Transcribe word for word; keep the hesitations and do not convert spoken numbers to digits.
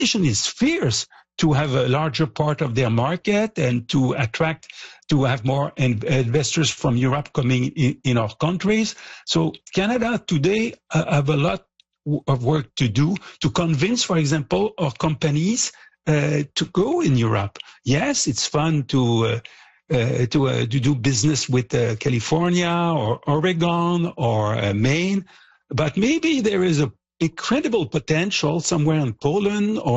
competition is fierce to have a larger part of their market and to attract, to have more in, investors from Europe coming in, in our countries. So Canada today uh, have a lot of work to do to convince, for example, our companies uh, to go in Europe. Yes, it's fun to uh, uh, to, uh, to do business with uh, California or Oregon or uh, Maine, but maybe there is a incredible potential somewhere in Poland or